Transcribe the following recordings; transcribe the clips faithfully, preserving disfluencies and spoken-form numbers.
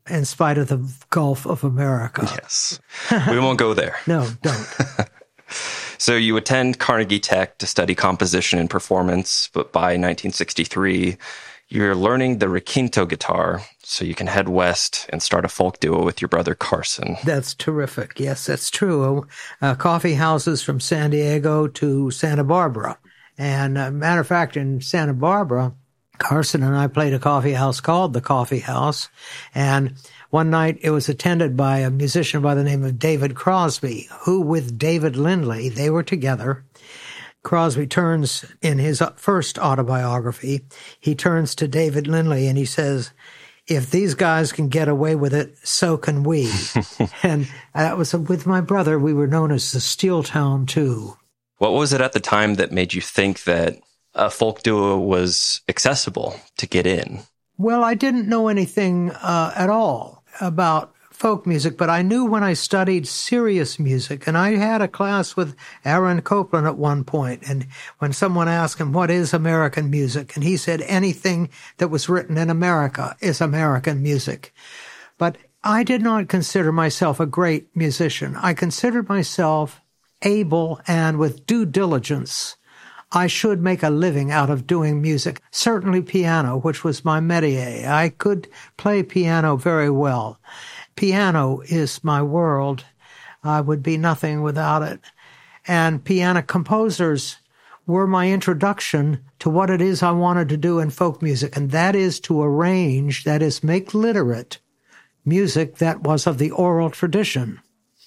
in spite of the Gulf of America. Yes. We won't go there. No, don't. So you attend Carnegie Tech to study composition and performance, but by nineteen sixty-three, you're learning the requinto guitar so you can head west and start a folk duo with your brother Carson. That's terrific. Yes, that's true. Uh, coffee houses from San Diego to Santa Barbara. And uh, matter of fact, in Santa Barbara, Carson and I played a coffee house called the Coffee House. And one night it was attended by a musician by the name of David Crosby, who with David Lindley, they were together. Crosby turns, in his first autobiography, he turns to David Lindley and he says, if these guys can get away with it, so can we. And that was with my brother. We were known as the Steel Town Two. What was it at the time that made you think that a folk duo was accessible to get in? Well, I didn't know anything uh, at all about folk music, but I knew when I studied serious music, and I had a class with Aaron Copland at one point, and when someone asked him, what is American music? And he said, anything that was written in America is American music. But I did not consider myself a great musician. I considered myself able, and with due diligence, I should make a living out of doing music, certainly piano, which was my métier. I could play piano very well. Piano is my world. I would be nothing without it. And piano composers were my introduction to what it is I wanted to do in folk music, and that is to arrange, that is, make literate music that was of the oral tradition.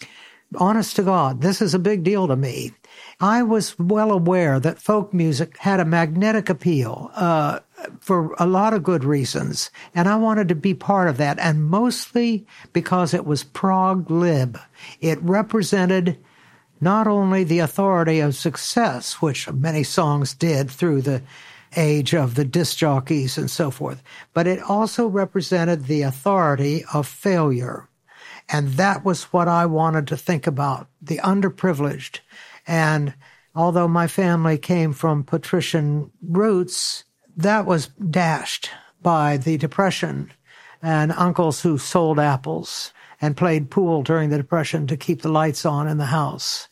Honest to God, this is a big deal to me. I was well aware that folk music had a magnetic appeal uh, for a lot of good reasons, and I wanted to be part of that, and mostly because it was prog lib. It represented not only the authority of success, which many songs did through the age of the disc jockeys and so forth, but it also represented the authority of failure. And that was what I wanted to think about, the underprivileged. And although my family came from patrician roots, that was dashed by the Depression and uncles who sold apples and played pool during the Depression to keep the lights on in the house.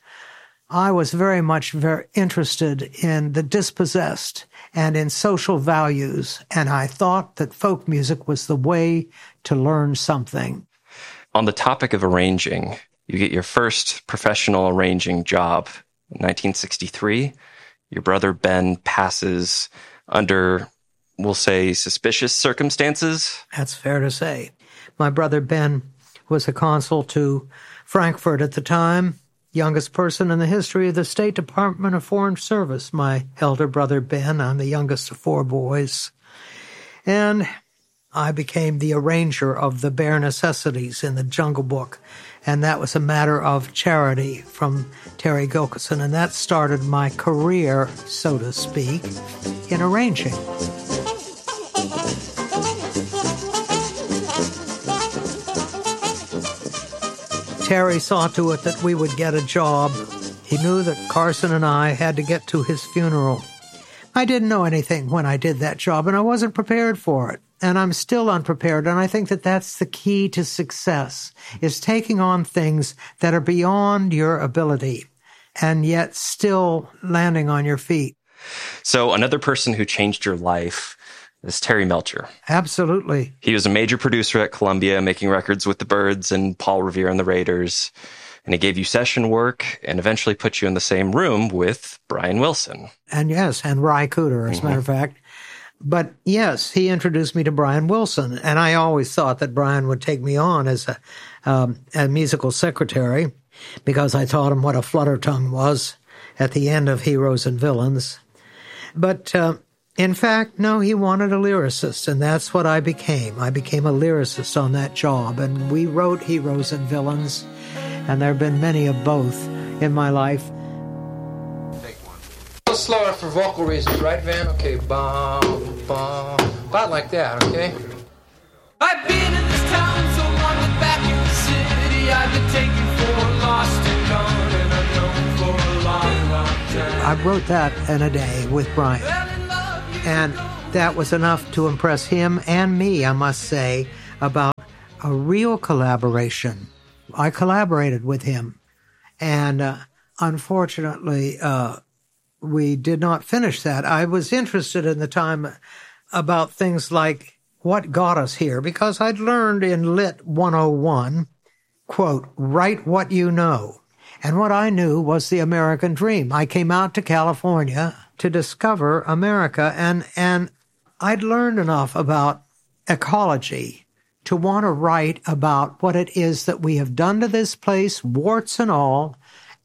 I was very much very interested in the dispossessed and in social values, and I thought that folk music was the way to learn something. On the topic of arranging, you get your first professional arranging job in nineteen sixty-three. Your brother Ben passes under, we'll say, suspicious circumstances. That's fair to say. My brother Ben was a consul to Frankfurt at the time, youngest person in the history of the State Department of Foreign Service. My elder brother Ben, I'm the youngest of four boys. And I became the arranger of the bare necessities in the Jungle Book, and that was a matter of charity from Terry Gilkison, and that started my career, so to speak, in arranging. Terry saw to it that we would get a job. He knew that Carson and I had to get to his funeral. I didn't know anything when I did that job, and I wasn't prepared for it. And I'm still unprepared, and I think that that's the key to success, is taking on things that are beyond your ability and yet still landing on your feet. So another person who changed your life is Terry Melcher. Absolutely. He was a major producer at Columbia, making records with the Byrds and Paul Revere and the Raiders. And he gave you session work and eventually put you in the same room with Brian Wilson. And yes, and Ry Cooder, as a mm-hmm. matter of fact. But yes, he introduced me to Brian Wilson, and I always thought that Brian would take me on as a, um, a musical secretary because I taught him what a flutter tongue was at the end of Heroes and Villains. But uh, in fact, no, he wanted a lyricist, and that's what I became. I became a lyricist on that job, and we wrote Heroes and Villains, and there have been many of both in my life. Slower for vocal reasons, right, Van? Okay, bum, bum, about like that, okay? I've been in this town so long that back in the city I've been taken for lost and gone, and I've known for a long, long time. I wrote that in a day with Brian, and that was enough to impress him and me, I must say, about a real collaboration. I collaborated with him, and uh, unfortunately, uh, we did not finish that. I was interested in the time about things like what got us here, because I'd learned in Lit one oh one, quote, write what you know. And what I knew was the American dream. I came out to California to discover America, and, and I'd learned enough about ecology to want to write about what it is that we have done to this place, warts and all,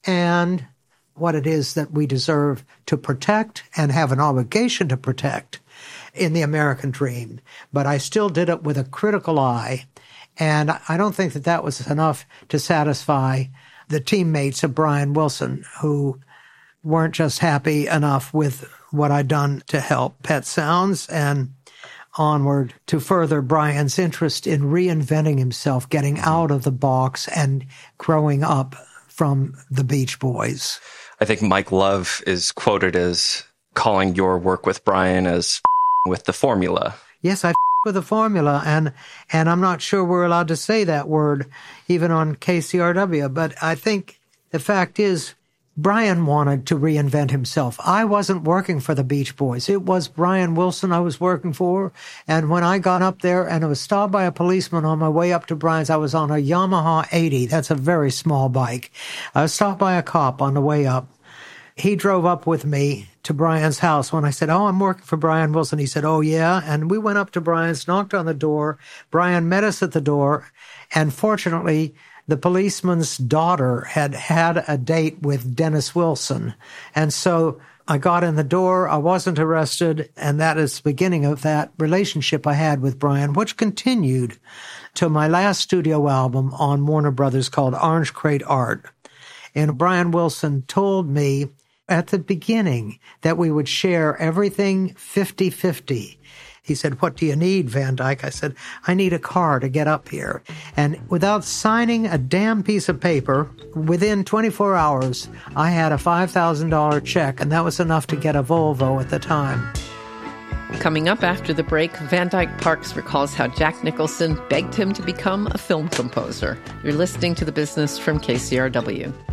and what it is that we deserve to protect and have an obligation to protect in the American dream. But I still did it with a critical eye, and I don't think that that was enough to satisfy the teammates of Brian Wilson, who weren't just happy enough with what I'd done to help Pet Sounds and onward to further Brian's interest in reinventing himself, getting out of the box and growing up from the Beach Boys. I think Mike Love is quoted as calling your work with Brian as with the formula. Yes, I with the formula, and and I'm not sure we're allowed to say that word even on K C R W, but I think the fact is Brian wanted to reinvent himself. I wasn't working for the Beach Boys. It was Brian Wilson I was working for. And when I got up there and I was stopped by a policeman on my way up to Brian's, I was on a Yamaha eighty. That's a very small bike. I was stopped by a cop on the way up. He drove up with me to Brian's house. When I said, oh, I'm working for Brian Wilson, he said, oh, yeah. And we went up to Brian's, knocked on the door. Brian met us at the door. And fortunately, the policeman's daughter had had a date with Dennis Wilson. And so I got in the door. I wasn't arrested. And that is the beginning of that relationship I had with Brian, which continued to my last studio album on Warner Brothers called Orange Crate Art. And Brian Wilson told me at the beginning that we would share everything fifty-fifty. He said, what do you need, Van Dyke? I said, I need a car to get up here. And without signing a damn piece of paper, within twenty-four hours, I had a five thousand dollars check, and that was enough to get a Volvo at the time. Coming up after the break, Van Dyke Parks recalls how Jack Nicholson begged him to become a film composer. You're listening to The Business from K C R W.